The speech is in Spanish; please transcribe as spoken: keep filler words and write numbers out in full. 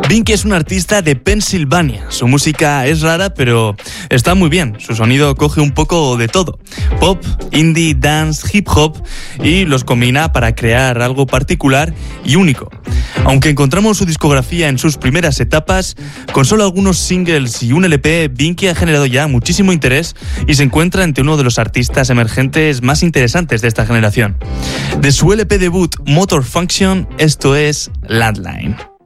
Binky es un artista de Pensilvania. Su música es rara, pero está muy bien. Su sonido coge un poco de todo. Pop, indie, dance, hip hop y los combina para crear algo particular y único. Aunque encontramos su discografía en sus primeras etapas, con solo algunos singles y un L P, Binky ha generado ya muchísimo interés y se encuentra entre uno de los artistas emergentes más interesantes de esta generación. De su L P debut Motor Function, esto es Landline.